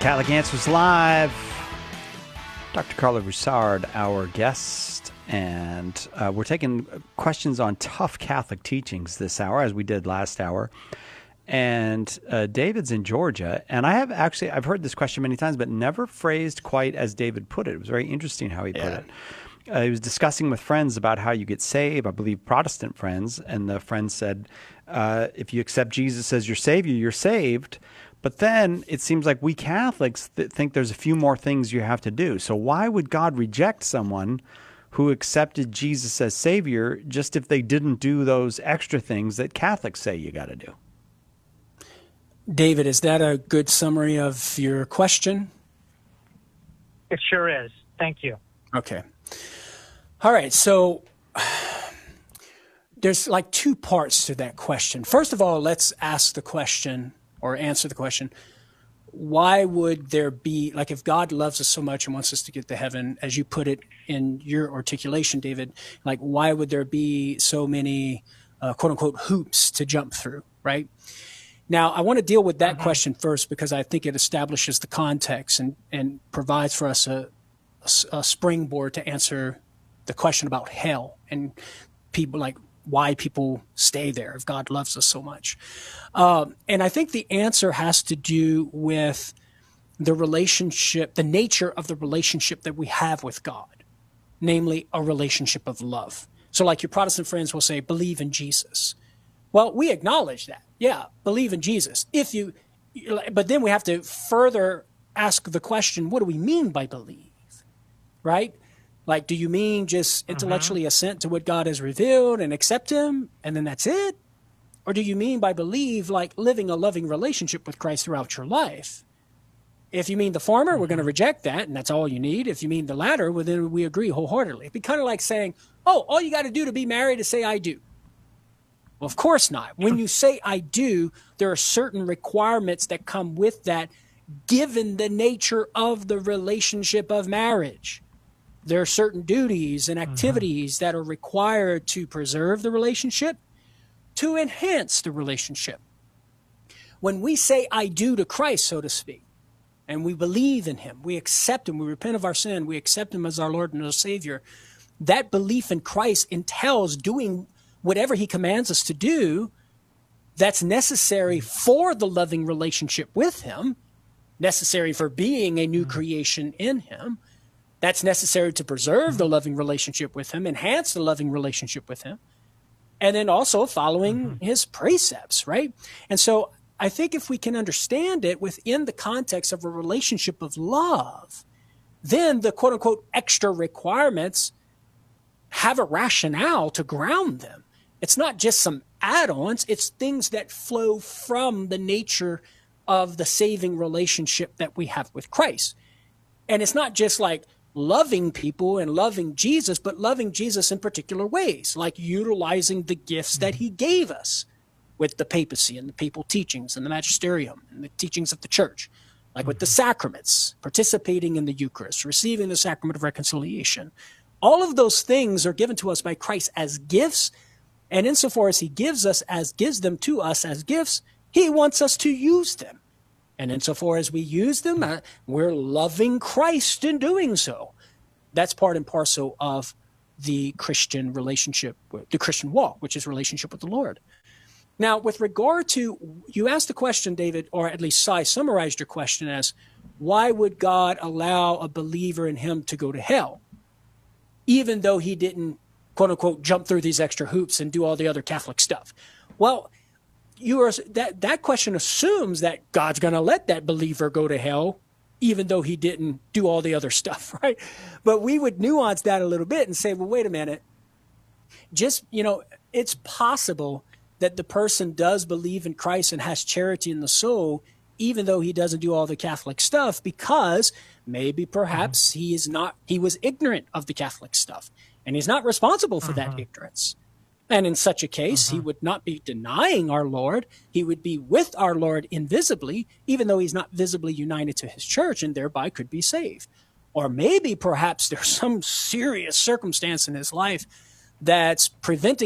Catholic Answers Live. Dr. Carla Broussard, our guest, and we're taking questions on tough Catholic teachings this hour, as we did last hour. And David's in Georgia, and I've heard this question many times, but never phrased quite as David put it. It was very interesting how he put it. He was discussing with friends about how you get saved, I believe Protestant friends, and the friend said, if you accept Jesus as your Savior, you're saved. But then it seems like we Catholics think there's a few more things you have to do. So why would God reject someone who accepted Jesus as Savior just if they didn't do those extra things that Catholics say you got to do? David, is that a good summary of your question? It sure is. Thank you. Okay. All right. So there's like two parts to that question. First of all, let's ask the question or answer the question, why would there be, like if God loves us so much and wants us to get to heaven, as you put it in your articulation, David, like why would there be so many quote unquote hoops to jump through, right? Now, I want to deal with that question first because I think it establishes the context and provides for us a springboard to answer the question about hell and people like why people stay there if God loves us so much. And I think the answer has to do with the relationship, the nature of the relationship that we have with God, namely a relationship of love. So like your Protestant friends will say, believe in Jesus. Well, we acknowledge that. Yeah, believe in Jesus. But then we have to further ask the question, what do we mean by believe? Right? Like, do you mean just intellectually assent to what God has revealed and accept him, and then that's it? Or do you mean by believe, like living a loving relationship with Christ throughout your life? If you mean the former, we're going to reject that, and that's all you need. If you mean the latter, well, then we agree wholeheartedly. It'd be kind of like saying, oh, all you got to do to be married is say, I do. Well, of course not. When you say I do, there are certain requirements that come with that, given the nature of the relationship of marriage. There are certain duties and activities that are required to preserve the relationship, to enhance the relationship. When we say I do to Christ, so to speak, and we believe in him, we accept him, we repent of our sin, we accept him as our Lord and our Savior, that belief in Christ entails doing whatever he commands us to do that's necessary for the loving relationship with him, necessary for being a new creation in him, that's necessary to preserve the loving relationship with him, enhance the loving relationship with him, and then also following his precepts, right? And so I think if we can understand it within the context of a relationship of love, then the quote-unquote extra requirements have a rationale to ground them. It's not just some add-ons, it's things that flow from the nature of the saving relationship that we have with Christ. And it's not just like loving people and loving Jesus, but loving Jesus in particular ways, like utilizing the gifts that he gave us with the papacy and the papal teachings and the magisterium and the teachings of the church, like with the sacraments, participating in the Eucharist, receiving the sacrament of reconciliation. All of those things are given to us by Christ as gifts, and insofar as he gives them to us as gifts, he wants us to use them. And insofar as we use them, we're loving Christ in doing so. That's part and parcel of the Christian relationship, the Christian walk, which is relationship with the Lord. Now, with regard to, you asked the question, David, or at least Sai summarized your question as, why would God allow a believer in him to go to hell, even though he didn't, quote unquote, jump through these extra hoops and do all the other Catholic stuff? Well, that question assumes that God's going to let that believer go to hell, even though he didn't do all the other stuff, right? But we would nuance that a little bit and say, well, wait a minute. Just, it's possible that the person does believe in Christ and has charity in the soul, even though he doesn't do all the Catholic stuff, because maybe perhaps he was ignorant of the Catholic stuff, and he's not responsible for that ignorance. And in such a case, he would not be denying our Lord. He would be with our Lord invisibly, even though he's not visibly united to his church, and thereby could be saved. Or maybe perhaps there's some serious circumstance in his life that's preventing